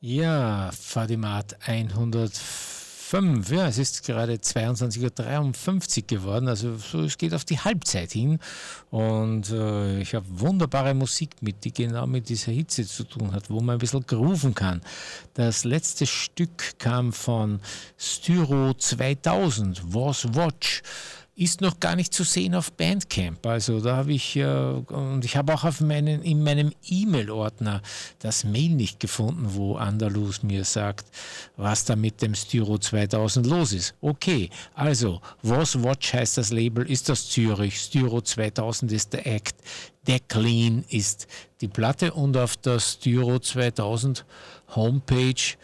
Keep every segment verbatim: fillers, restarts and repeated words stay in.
Ja, Fadimat hundertfünf. Ja, es ist gerade zweiundzwanzig Uhr dreiundfünfzig geworden, also so, es geht auf die Halbzeit hin. Und äh, ich habe wunderbare Musik mit, die genau mit dieser Hitze zu tun hat, wo man ein bisschen grooven kann. Das letzte Stück kam von Styro zweitausend, Was Watch. Ist noch gar nicht zu sehen auf Bandcamp. Also da habe ich, äh, und ich habe auch auf meinen, in meinem E-Mail-Ordner das Mail nicht gefunden, wo Andalus mir sagt, was da mit dem Styro zweitausend los ist. Okay, also, Was Watch heißt das Label, ist aus Zürich, Styro zweitausend ist der Act, Declean ist die Platte und auf der Styro zweitausend Homepage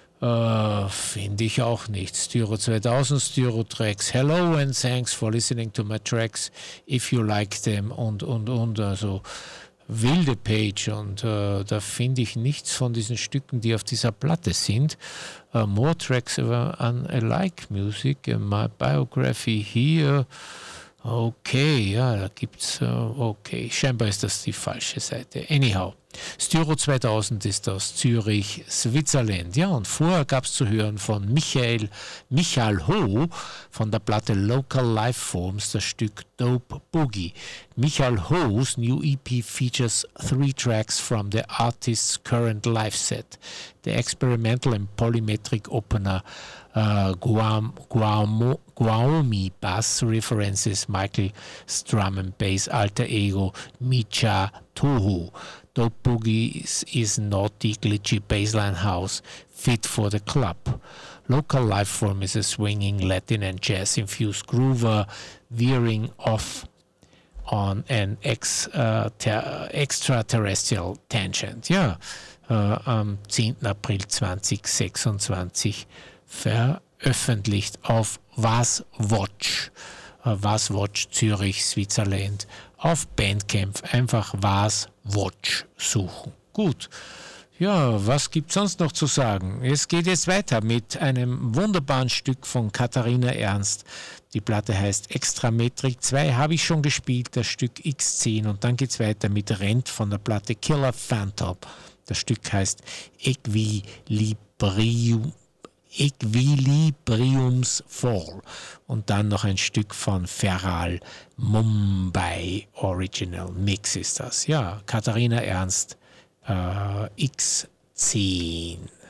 Uh, finde ich auch nicht. Styro zweitausend, Styro Tracks. Hello and thanks for listening to my tracks. If you like them und, und, und. Also wilde Page. Und uh, da finde ich nichts von diesen Stücken, die auf dieser Platte sind. Uh, more tracks on alike music. Uh, my biography here. Okay, ja, da gibt's, uh, okay, scheinbar ist das die falsche Seite. Anyhow, Styro zweitausend ist aus Zürich, Switzerland. Ja, und vorher gab es zu hören von Michael, Michael Ho von der Platte Local Lifeforms das Stück Dope Boogie. Michael Ho's new E P features three tracks from the artist's current live set. The experimental and polymetric opener uh, Guam, Guamo, Guaomi Bass references Michael's drum and bass alter ego Micha Toho. Dope Boogie is, is naughty, glitchy bassline house fit for the club. Local Lifeform is a swinging Latin and jazz-infused groover veering off on an ex, uh, ter, extraterrestrial tangent. Ja, äh, am zehnten April zweitausendsechsundzwanzig veröffentlicht auf Was Watch. Äh, Was Watch Zürich, Switzerland. Auf Bandcamp einfach Was Watch suchen. Gut. Ja, was gibt es sonst noch zu sagen? Es geht jetzt weiter mit einem wunderbaren Stück von Katharina Ernst. Die Platte heißt Extrametrik zwei, habe ich schon gespielt, das Stück X zehn. Und dann geht es weiter mit Rent von der Platte Killer Phantom. Das Stück heißt Equilibrium. Equilibriums Fall und dann noch ein Stück von Feral Mumbai Original Mix ist das. Ja, Katharina Ernst, äh, X zehn.